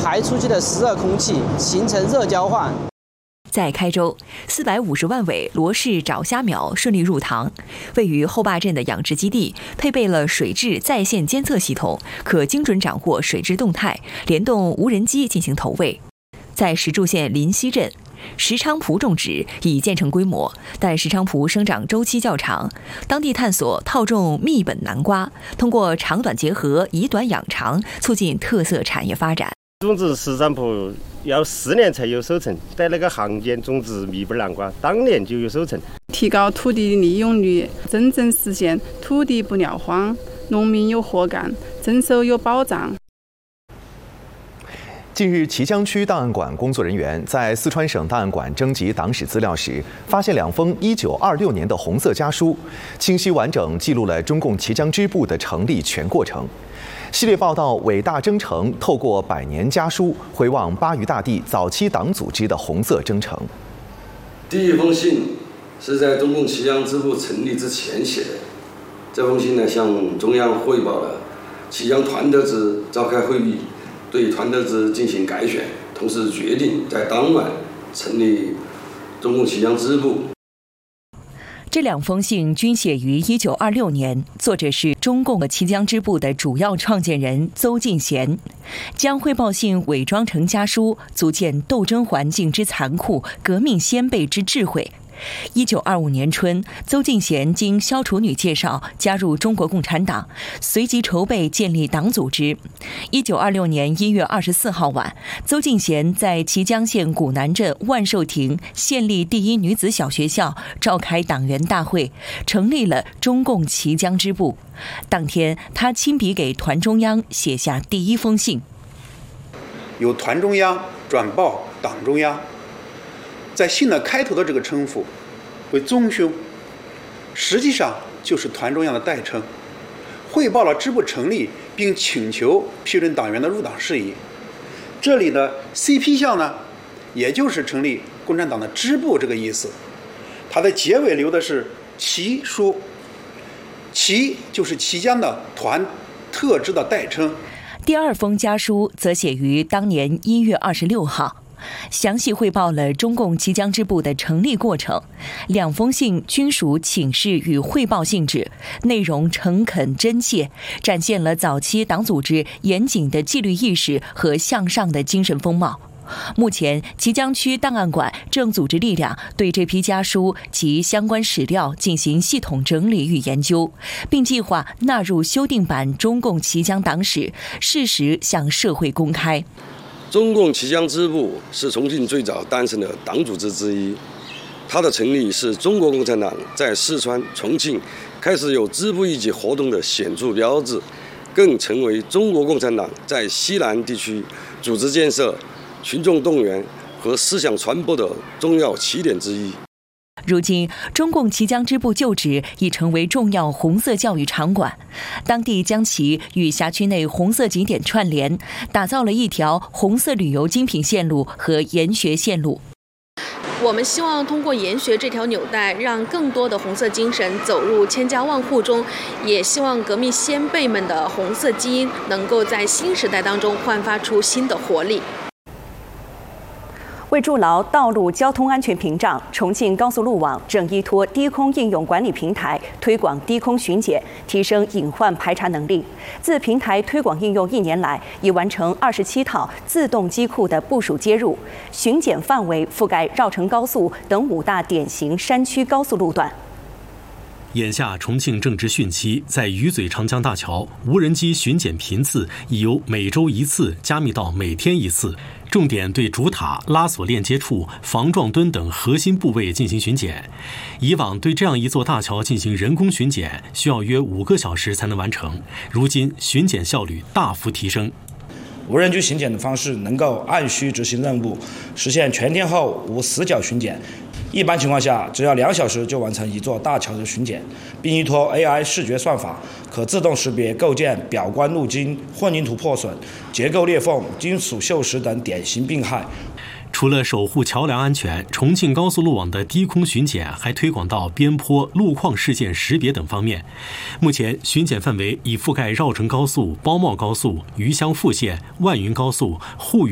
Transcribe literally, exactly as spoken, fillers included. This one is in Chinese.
排出去的湿热空气，形成热交换。 在开州，四百五十万尾罗氏爪虾苗顺利入塘。位于后坝镇的养殖基地配备了水质在线监测系统，可精准掌握水质动态，联动无人机进行投喂。在石柱县临溪镇，石菖蒲种植已建成规模，但石菖蒲生长周期较长。当地探索套种密本南瓜，通过长短结合、以短养长，促进特色产业发展。 种植石菖蒲要四年才有收成，在那个行间种植密本南瓜，当年就有收成。 提高土地利用率，真正实现土地不撂荒，农民有活干，征收有保障。 近日，綦江区档案馆工作人员在四川省档案馆征集党史资料时，发现两封一九二六年的红色家书，清晰完整记录了中共綦江支部的成立全过程。系列报道《伟大征程》透过百年家书，回望巴渝大地早期党组织的红色征程。 第一封信是在中共綦江支部成立之前写的，这封信呢向中央汇报了綦江团德支召开会议，对团德支进行改选，同时决定在当晚成立中共綦江支部。 这两封信均写于一九二六年，作者是中共綦江支部的主要创建人邹敬贤，将汇报信伪装成家书，足见斗争环境之残酷，革命先辈之智慧。一九二五年春，邹敬贤经萧楚女介绍加入中国共产党，随即筹备建立党组织。一九二六年一月二十四号晚，邹敬贤在綦江县古南镇万寿亭县立第一女子小学校召开党员大会，成立了中共綦江支部。当天，他亲笔给团中央写下第一封信， 由团中央转报党中央。在信的开头的这个称呼为宗兄，实际上就是团中央的代称，汇报了支部成立，并请求批准党员的入党事宜。这里的 C P 项呢，也就是成立共产党的支部这个意思。它的结尾留的是綦书，綦就是綦江的团特支的代称。 第二封家书则写于当年一月二十六号。详细汇报了中共綦江支部的成立过程，两封信均属请示与汇报性质，内容诚恳真切，展现了早期党组织严谨的纪律意识和向上的精神风貌。目前，綦江区档案馆正组织力量对这批家书及相关史料进行系统整理与研究，并计划纳入修订版中共綦江党史，适时向社会公开。 中共綦江支部是重庆最早诞生的党组织之一，它的成立是中国共产党在四川、重庆开始有支部一级活动的显著标志，更成为中国共产党在西南地区组织建设、群众动员和思想传播的重要起点之一。 如今，中共綦江支部旧址已成为重要红色教育场馆，当地将其与辖区内红色景点串联，打造了一条红色旅游精品线路和研学线路。 我们希望通过研学这条纽带，让更多的红色精神走入千家万户中，也希望革命先辈们的红色基因能够在新时代当中焕发出新的活力。 为筑牢道路交通安全屏障，重庆高速路网正依托低空应用管理平台推广低空巡检，提升隐患排查能力。自平台推广应用一年来，已完成二十七套自动机库的部署接入，巡检范围覆盖绕城高速等五大典型山区高速路段。 眼下，重庆正值汛期，在鱼嘴长江大桥，无人机巡检频次已由每周一次加密到每天一次，重点对主塔、拉锁链接处、防撞墩等核心部位进行巡检。以往对这样一座大桥进行人工巡检，需要约五个小时才能完成，如今巡检效率大幅提升。 无人机巡检的方式能够按需执行任务，实现全天候无死角巡检。一般情况下，只要两小时就完成一座大桥的巡检，并依托 A I 视觉算法，可自动识别构件表观路筋、混凝土破损、结构裂缝、金属锈蚀等典型病害。 除了守护桥梁安全，重庆高速路网的低空巡检还推广到边坡、路况事件识别等方面。目前，巡检范围已覆盖绕城高速、包茂高速、余乡富县、万云高速、沪